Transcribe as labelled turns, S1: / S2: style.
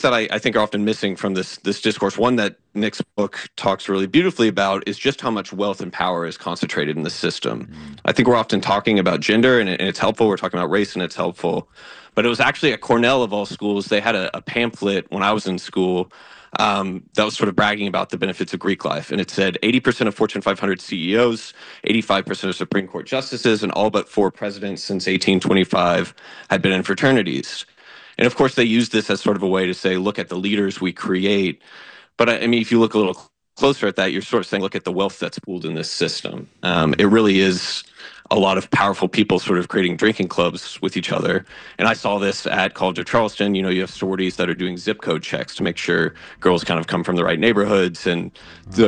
S1: that I think are often missing from this discourse, one that Nick's book talks really beautifully about, is just how much wealth and power is concentrated in the system. I think we're often talking about gender, and it's helpful. We're talking about race, and it's helpful. But it was actually at Cornell, of all schools, they had a pamphlet when I was in school that was sort of bragging about the benefits of Greek life. And it said 80% of Fortune 500 CEOs, 85% of Supreme Court justices, and all but 4 presidents since 1825 had been in fraternities. And of course, they use this as sort of a way to say, look at the leaders we create. But I mean, if you look a little closer at that, you're sort of saying, look at the wealth that's pooled in this system. It really is a lot of powerful people sort of creating drinking clubs with each other. And I saw this at College of Charleston. You have sororities that are doing zip code checks to make sure girls kind of come from the right neighborhoods. And